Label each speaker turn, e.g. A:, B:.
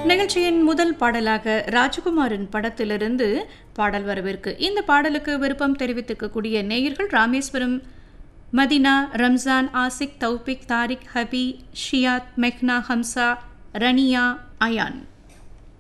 A: நிகழ்ச்சியின் முதல் பாடலாக ராஜகுமாரின் படத்திலிருந்து பாடல் வரவிருக்கு. இந்த பாடலுக்கு விருப்பம் தெரிவித்திருக்கக்கூடிய நேயர்கள் Rameswaram Medina, Ramzan, Ashik, Taufiq, Tariq, ஹபி, Shiyath, Mehna, Hamza, Rania, ion.